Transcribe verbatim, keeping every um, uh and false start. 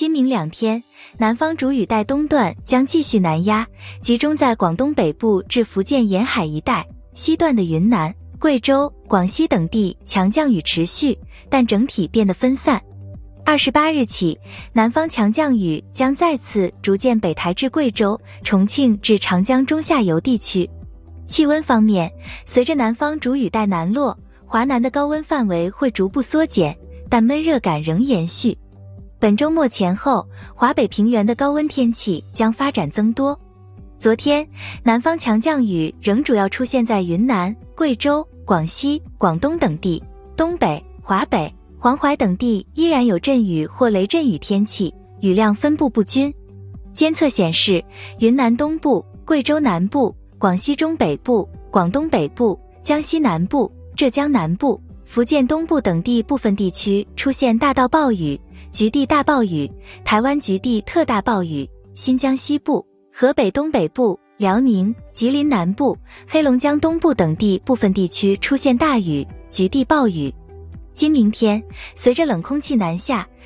今明两天，南方主雨带东段将继续南压，集中在广东北部至福建沿海一带，西段的云南、贵州、广西等地强降雨持续，但整体变得分散。二十八日起，南方强降雨将再次逐渐北抬至贵州、重庆至长江中下游地区。气温方面，随着南方主雨带南落，华南的高温范围会逐步缩减，但闷热感仍延续。本周末前后，华北平原的高温天气将发展增多。昨天，南方强降雨仍主要出现在云南、贵州、广西、广东等地，东北、华北、黄淮等地依然有阵雨或雷阵雨天气，雨量分布不均。监测显示，云南东部、贵州南部、广西中北部、广东北部、江西南部、浙江南部、福建东部等地部分地区出现大到暴雨、局地大暴雨，台湾局地特大暴雨，新疆西部、河北东北部、辽宁、吉林南部、黑龙江东部等地部分地区出现大雨、局地暴雨。今明天，随着冷空气南下，